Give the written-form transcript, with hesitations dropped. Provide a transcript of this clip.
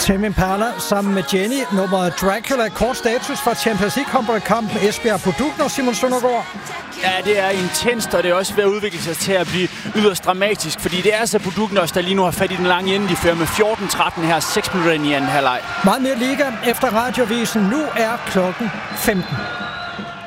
Tame Impala sammen med Jenny. Nummeret Dracula. Kort status fra Champions League-kampen Esbjerg på Dugner, Simon Søndergaard. Ja, det er intenst, og det er også ved at udvikle sig til at blive yderst dramatisk, fordi det er altså Budugnos, der lige nu har fat i den lange ende. De fører med 14-13 her, 6 minutter ind i anden halvleg. Meget mere liga efter radiovisen. Nu er klokken 15.